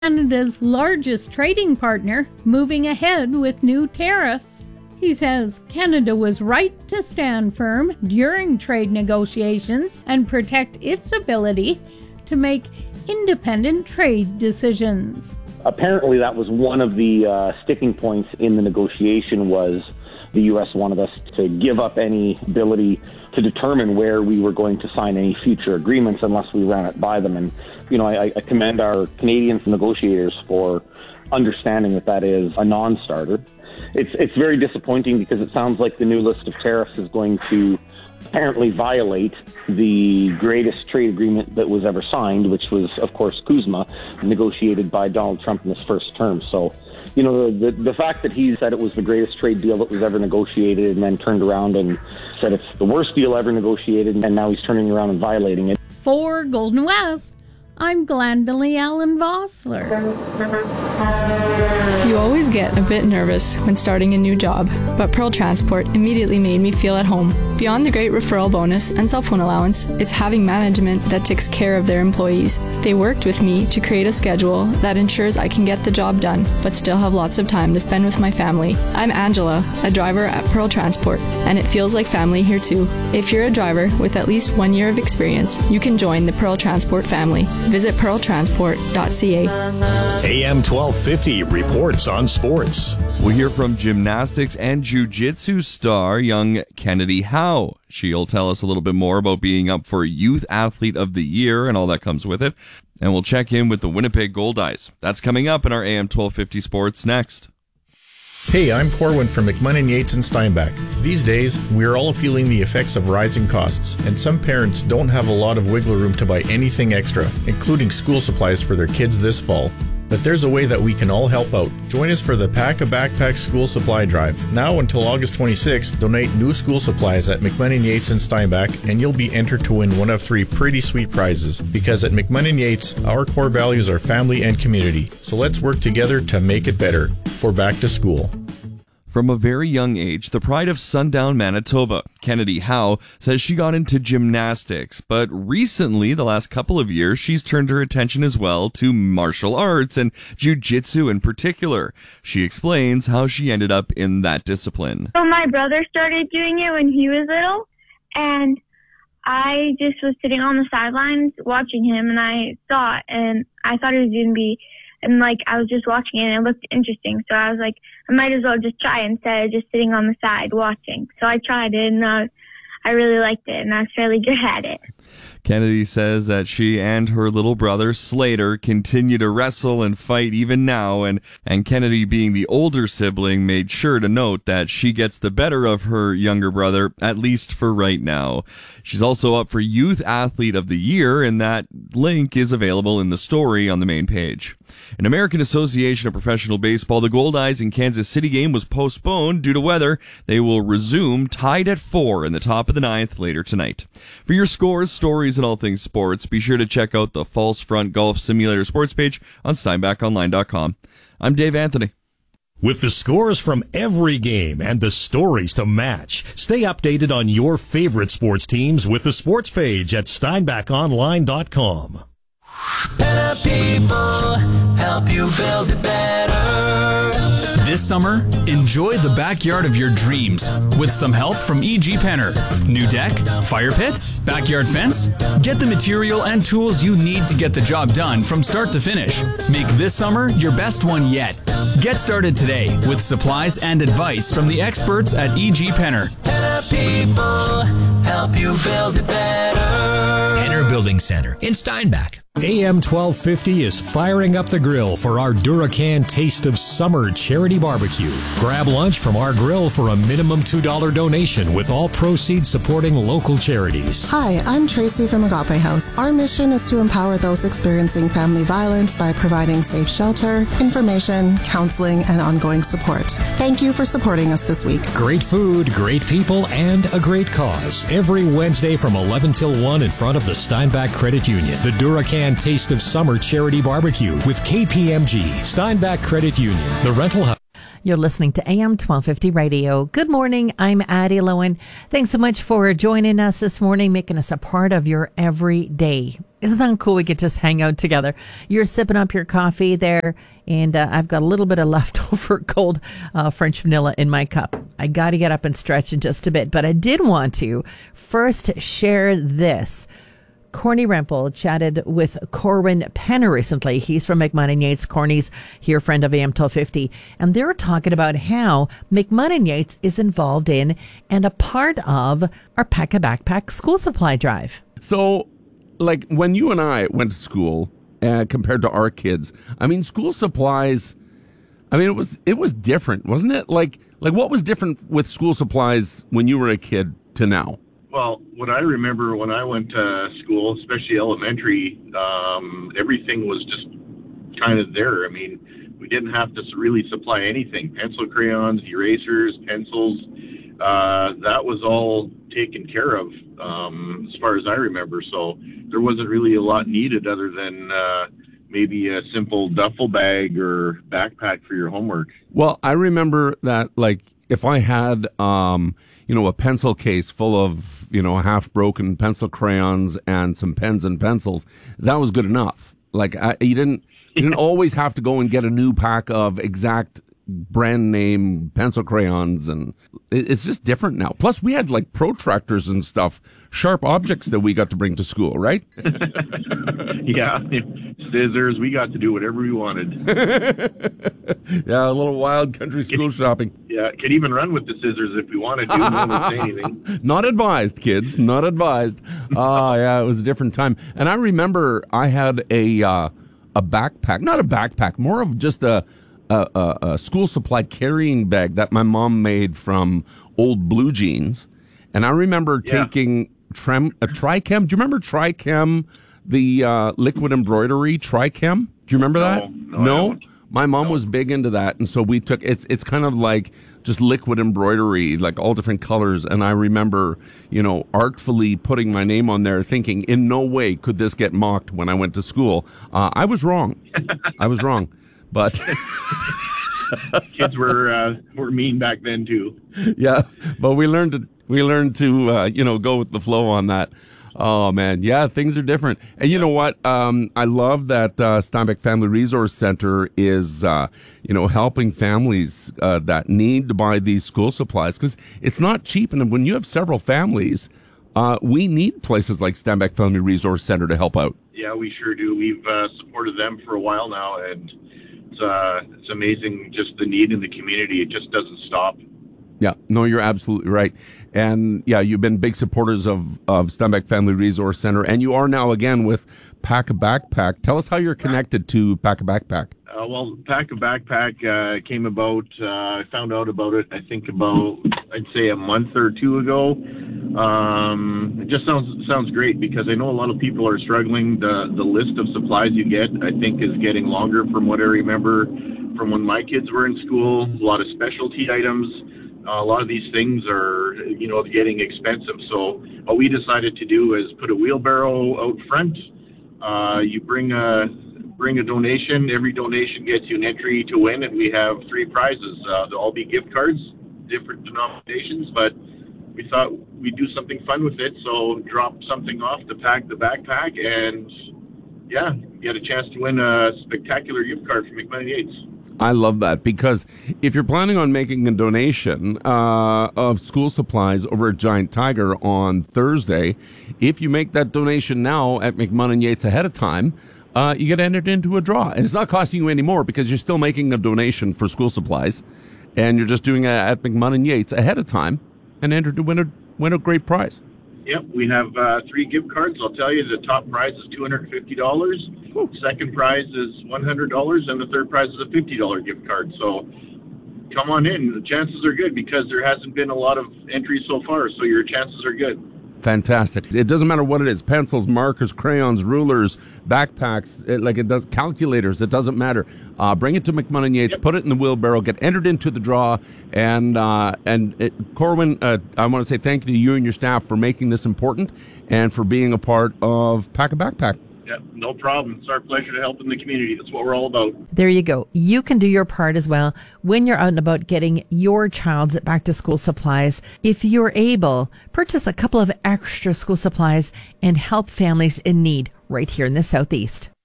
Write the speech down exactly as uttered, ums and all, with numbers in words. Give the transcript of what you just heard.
Canada's largest trading partner, moving ahead with new tariffs. He says Canada was right to stand firm during trade negotiations and protect its ability to make independent trade decisions. Apparently that was one of the uh, sticking points in the negotiation was the U S wanted us to give up any ability to determine where we were going to sign any future agreements unless we ran it by them. And, you know, I, I commend our Canadian negotiators for understanding that that is a non-starter. It's, it's very disappointing because it sounds like the new list of tariffs is going to apparently violate the greatest trade agreement that was ever signed, which was, of course, CUSMA, negotiated by Donald Trump in his first term. So, you know, the, the fact that he said it was the greatest trade deal that was ever negotiated and then turned around and said it's the worst deal ever negotiated, and now he's turning around and violating it. For Golden West, I'm Glendalee Allen Vossler. You always get a bit nervous when starting a new job, but Pearl Transport immediately made me feel at home. Beyond the great referral bonus and cell phone allowance, it's having management that takes care of their employees. They worked with me to create a schedule that ensures I can get the job done, but still have lots of time to spend with my family. I'm Angela, a driver at Pearl Transport, and it feels like family here too. If you're a driver with at least one year of experience, you can join the Pearl Transport family. Visit pearl transport dot c a. A M twelve fifty reports on sports. We'll hear from gymnastics and jiu-jitsu star young Kennedy Howe. She'll tell us a little bit more about being up for Youth Athlete of the Year and all that comes with it. And we'll check in with the Winnipeg Goldeyes. That's coming up in our A M twelve fifty Sports next. Hey, I'm Corwin from McMunnin Yates and Steinbach. These days, we are all feeling the effects of rising costs, and some parents don't have a lot of wiggle room to buy anything extra, including school supplies for their kids this fall. But there's a way that we can all help out. Join us for the Pack a Backpack School Supply Drive. Now until August twenty-sixth, donate new school supplies at McMunnin Yates and Steinbach, and you'll be entered to win one of three pretty sweet prizes. Because at McMunnin Yates, our core values are family and community. So let's work together to make it better for back to school. From a very young age, the pride of Sundown, Manitoba, Kennedy Howe says she got into gymnastics, but recently, the last couple of years, she's turned her attention as well to martial arts and jiu-jitsu in particular. She explains how she ended up in that discipline. So my brother started doing it when he was little, and I just was sitting on the sidelines watching him, and I saw it, and I thought it was going to be And, like, I was just watching it, and it looked interesting. So I was like, I might as well just try instead of just sitting on the side watching. So I tried it, and uh, I really liked it, and I was fairly good at it. Kennedy says that she and her little brother, Slater, continue to wrestle and fight even now, and, and Kennedy, being the older sibling, made sure to note that she gets the better of her younger brother, at least for right now. She's also up for Youth Athlete of the Year, and that link is available in the story on the main page. An American Association of Professional Baseball, the Goldeyes and Kansas City game was postponed due to weather. They will resume tied at four in the top of the ninth later tonight. For your scores, stories, and all things sports, be sure to check out the False Front Golf Simulator sports page on steinbach online dot com. I'm Dave Anthony. With the scores from every game and the stories to match, stay updated on your favorite sports teams with the sports page at steinbach online dot com. Better people help you build it better. This summer, enjoy the backyard of your dreams with some help from E G Penner. New deck, fire pit, backyard fence? Get the material and tools you need to get the job done from start to finish. Make this summer your best one yet. Get started today with supplies and advice from the experts at E G Penner. Better people help you build it better. Penner Building Center in Steinbach. A M twelve fifty is firing up the grill for our Duracan Taste of Summer charity barbecue. Grab lunch from our grill for a minimum two dollars donation, with all proceeds supporting local charities. Hi, I'm Tracy from Agape House. Our mission is to empower those experiencing family violence by providing safe shelter, information, counseling, and ongoing support. Thank you for supporting us this week. Great food, great people, and a great cause. Every Wednesday from eleven till one in front of the Steinbach Credit Union. The Duracan Taste of Summer charity barbecue with K P M G, Steinbach Credit Union, the rental house. You're listening to A M twelve fifty Radio. Good morning. I'm Addie Lowen. Thanks so much for joining us this morning, making us a part of your everyday. Isn't that cool? We could just hang out together. You're sipping up your coffee there, and uh, I've got a little bit of leftover cold uh, French vanilla in my cup. I got to get up and stretch in just a bit, but I did want to first share this. Corny Rempel chatted with Corwin Penner recently. He's from McMahon and Yates. Corny's here, friend of A M twelve fifty. And they're talking about how McMahon and Yates is involved in and a part of our Pack a Backpack school supply drive. So, like, when you and I went to school, uh, compared to our kids, I mean, school supplies, I mean, it was it was different, wasn't it? Like, like what was different with school supplies when you were a kid to now? Well, what I remember when I went to school, especially elementary, um, everything was just kind of there. I mean, we didn't have to really supply anything. Pencil, crayons, erasers, pencils, uh, that was all taken care of, um, as far as I remember. So there wasn't really a lot needed other than uh, maybe a simple duffel bag or backpack for your homework. Well, I remember that, like, if I had, um, you know, a pencil case full of, you know, half broken pencil crayons and some pens and pencils, that was good enough. Like, I, you didn't, you didn't always have to go and get a new pack of exact brand name pencil crayons, and it, it's just different now. Plus, we had like protractors and stuff, sharp objects that we got to bring to school, right? Yeah, scissors. We got to do whatever we wanted. Yeah, a little wild country school could, shopping. Yeah, could even run with the scissors if we wanted to. No one would say anything. Not advised, kids. Not advised. Ah, uh, yeah, it was a different time. And I remember I had a uh, a backpack, not a backpack, more of just a a, a a school supply carrying bag that my mom made from old blue jeans. And I remember yeah. taking trem, a Trichem. Do you remember Trichem, the uh, liquid embroidery Trichem? Do you remember no, that? No. no? My mom no. was big into that. And so we took, it's it's kind of like just liquid embroidery, like all different colors. And I remember, you know, artfully putting my name on there, thinking in no way could this get mocked when I went to school. Uh, I was wrong. I was wrong. But kids were uh, were mean back then too. Yeah, but we learned to we learned to uh, you know, go with the flow on that. Oh man, yeah, things are different. And you know what? Um, I love that uh, Steinbeck Family Resource Center is uh, you know, helping families uh, that need to buy these school supplies, because it's not cheap. And when you have several families, uh, we need places like Steinbeck Family Resource Center to help out. Yeah, we sure do. We've uh, supported them for a while now, and it's uh, it's amazing just the need in the community. It just doesn't stop. Yeah, no, you're absolutely right. And yeah, you've been big supporters of, of Steinbeck Family Resource Center, and you are now again with Pack a Backpack. Tell us how you're connected to Pack a Backpack. Uh, well, Pack a Backpack uh, came about, uh, I found out about it, I think about, I'd say a month or two ago. Um, it just sounds sounds great because I know a lot of people are struggling. The, the list of supplies you get, I think, is getting longer from what I remember from when my kids were in school. A lot of specialty items. Uh, a lot of these things are, you know, getting expensive. So what we decided to do is put a wheelbarrow out front. Uh, you bring a bring a donation. Every donation gets you an entry to win, and we have three prizes. Uh, they'll all be gift cards, different denominations, but we thought we'd do something fun with it. So drop something off to Pack the Backpack, and yeah, get a chance to win a spectacular gift card from McMahon and Yates. I love that, because if you're planning on making a donation uh, of school supplies over at Giant Tiger on Thursday, if you make that donation now at McMahon and Yates ahead of time, uh, you get entered into a draw. And it's not costing you any more because you're still making a donation for school supplies, and you're just doing it at McMahon and Yates ahead of time and entered to win a, win a great prize. Yep, we have uh, three gift cards. I'll tell you, the top prize is two hundred fifty dollars. Ooh. Second prize is one hundred dollars, and the third prize is a fifty dollars gift card. So come on in. The chances are good because there hasn't been a lot of entries so far, so your chances are good. Fantastic. It doesn't matter what it is, pencils, markers, crayons, rulers, backpacks, it, like it does, calculators, it doesn't matter. Uh, bring it to McMahon and Yates, yep. Put it in the wheelbarrow, get entered into the draw, and uh, and it, Corwin, uh, I want to say thank you to you and your staff for making this important and for being a part of Pack a Backpack. Yeah, no problem. It's our pleasure to help in the community. That's what we're all about. There you go. You can do your part as well when you're out and about getting your child's back to school supplies. If you're able, purchase a couple of extra school supplies and help families in need right here in the Southeast.